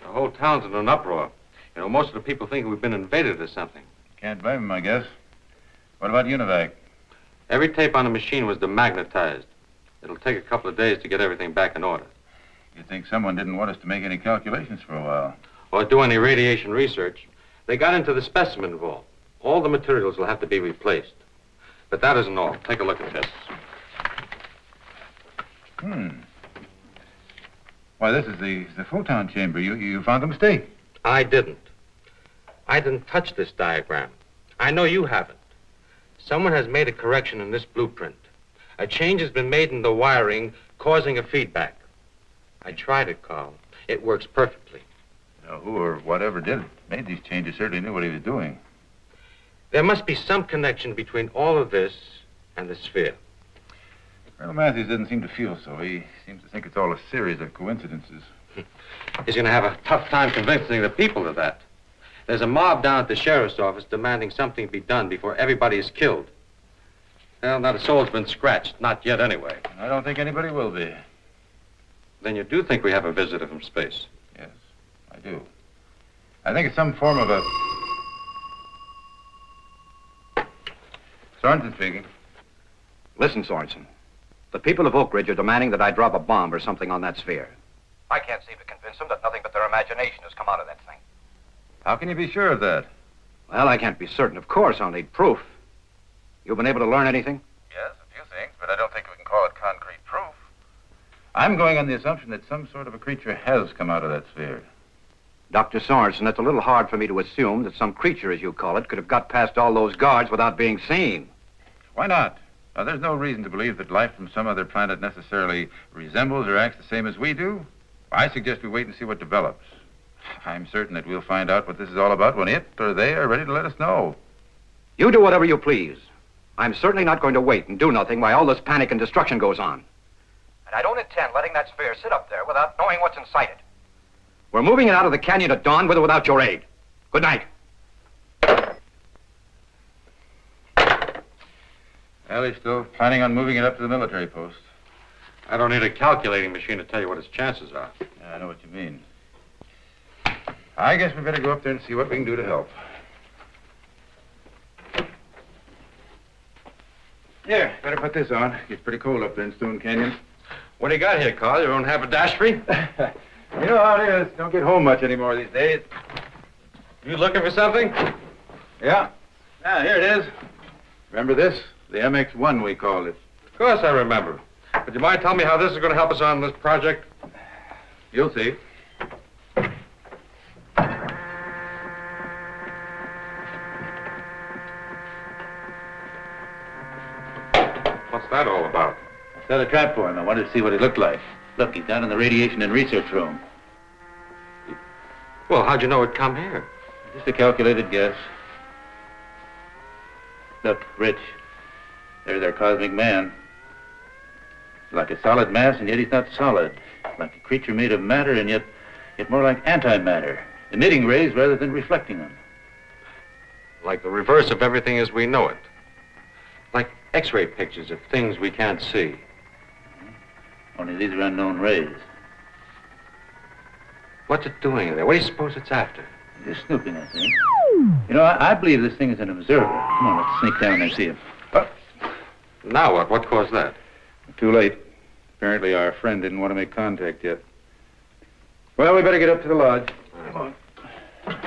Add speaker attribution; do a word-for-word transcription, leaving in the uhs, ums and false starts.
Speaker 1: The whole town's in an uproar. You know, most of the people think we've been invaded or something.
Speaker 2: Can't blame them, I guess. What about Univac?
Speaker 1: Every tape on the machine was demagnetized. It'll take a couple of days to get everything back in order.
Speaker 2: You'd think someone didn't want us to make any calculations for a while.
Speaker 1: Or do any radiation research. They got into the specimen vault. All the materials will have to be replaced. But that isn't all. Take a look at this.
Speaker 2: Hmm. Why, this is the, the photon chamber. You, you found a mistake.
Speaker 1: I didn't. I didn't touch this diagram. I know you haven't. Someone has made a correction in this blueprint. A change has been made in the wiring, causing a feedback. I tried it, Carl. It works perfectly.
Speaker 2: Now, who or whatever did it, made these changes certainly knew what he was doing.
Speaker 1: There must be some connection between all of this and the sphere.
Speaker 2: Colonel Matthews doesn't seem to feel so. He seems to think it's all a series of coincidences.
Speaker 1: He's going to have a tough time convincing the people of that. There's a mob down at the sheriff's office demanding something be done before everybody is killed. Well, not a soul's been scratched. Not yet, anyway.
Speaker 2: I don't think anybody will be.
Speaker 1: Then you do think we have a visitor from space?
Speaker 2: Yes, I do. I think it's some form of a... Sorensen speaking.
Speaker 3: Listen, Sorensen. The people of Oak Ridge are demanding that I drop a bomb or something on that sphere. I can't seem to convince them that nothing but their imagination has come out of that thing.
Speaker 2: How can you be sure of that?
Speaker 3: Well, I can't be certain. Of course, I'll need proof. You been able to learn anything?
Speaker 2: Yes, a few things, but I don't think we can call it concrete proof. I'm going on the assumption that some sort of a creature has come out of that sphere.
Speaker 3: Doctor Sorensen, it's a little hard for me to assume that some creature, as you call it, could have got past all those guards without being seen.
Speaker 2: Why not? Now, there's no reason to believe that life from some other planet necessarily resembles or acts the same as we do. I suggest we wait and see what develops. I'm certain that we'll find out what this is all about when it or they are ready to let us know.
Speaker 3: You do whatever you please. I'm certainly not going to wait and do nothing while all this panic and destruction goes on. And I don't intend letting that sphere sit up there without knowing what's inside it. We're moving it out of the canyon at dawn with or without your aid. Good night.
Speaker 2: Well, he's still planning on moving it up to the military post.
Speaker 1: I don't need a calculating machine to tell you what its chances are.
Speaker 2: Yeah, I know what you mean. I guess we better go up there and see what we can do to help. Here, better put this on. It's pretty cold up there in Stone Canyon.
Speaker 1: What do you got here, Carl? Your own haberdashery?
Speaker 2: You know how it is. Don't get home much anymore these days.
Speaker 1: You looking for something?
Speaker 2: Yeah. Ah, here it is. Remember this? The M X one, we called it.
Speaker 1: Of course I remember. But you mind telling me how this is going to help us on this project?
Speaker 2: You'll see.
Speaker 1: What's that all about?
Speaker 2: I set a trap for him. I wanted to see what he looked like. Look, he's down in the radiation and research room.
Speaker 1: Well, how'd you know it'd come here?
Speaker 2: Just a calculated guess. Look, Rich. There's our cosmic man. Like a solid mass, and yet he's not solid. Like a creature made of matter, and yet, yet more like antimatter, emitting rays rather than reflecting them.
Speaker 1: Like the reverse of everything as we know it. Like X-ray pictures of things we can't see.
Speaker 2: Only these are unknown rays.
Speaker 1: What's it doing in there? What do you suppose it's after?
Speaker 2: Just snooping, I think. You know, I, I believe this thing is an observer. Come on, let's sneak down and see him. Oh.
Speaker 1: Now what? What caused that?
Speaker 2: Too late. Apparently our friend didn't want to make contact yet. Well, we better get up to the lodge.
Speaker 1: Come on.